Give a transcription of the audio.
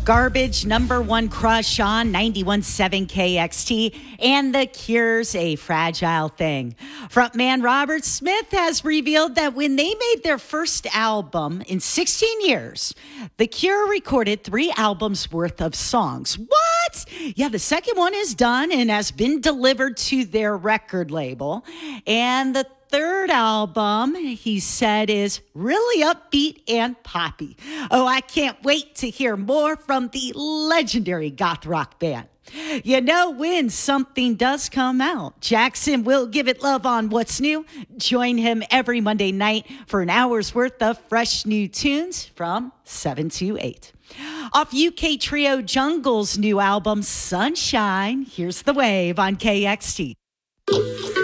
Garbage, number one crush on 91.7 KXT, and The Cure's A Fragile Thing. Frontman Robert Smith has revealed that when they made their first album in 16 years, The Cure recorded 3 albums worth of songs. What? Yeah, the second one is done and has been delivered to their record label. And the third album, he said, is really upbeat and poppy. Oh, I can't wait to hear more from the legendary goth rock band. You know, when something does come out, Jackson will give it love on What's New. Join him every Monday night for an hour's worth of fresh new tunes from 7 to 8. Off UK trio Jungle's new album, Sunshine, here's The Wave on KXT.